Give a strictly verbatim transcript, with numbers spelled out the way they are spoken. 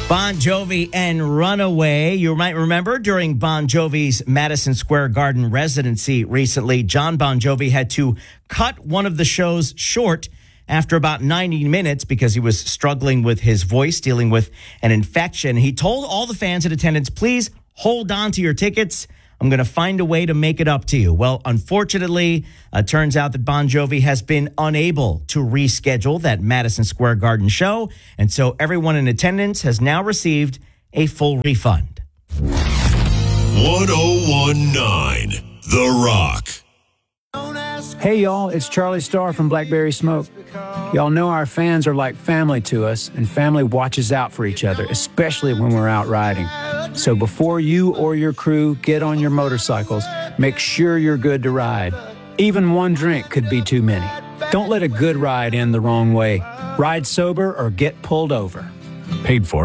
Bon Jovi and Runaway. You might remember during Bon Jovi's Madison Square Garden residency recently, John Bon Jovi had to cut one of the shows short after about ninety minutes because he was struggling with his voice, dealing with an infection. He told all the fans in attendance, please hold on to your tickets. I'm going to find a way to make it up to you. Well, unfortunately, it uh, turns out that Bon Jovi has been unable to reschedule that Madison Square Garden show. And so everyone in attendance has now received a full refund. one oh one point nine The Rock. Hey, y'all, it's Charlie Starr from Blackberry Smoke. Y'all know our fans are like family to us, and family watches out for each other, especially when we're out riding. So before you or your crew get on your motorcycles, make sure you're good to ride. Even one drink could be too many. Don't let a good ride end the wrong way. Ride sober or get pulled over. Paid for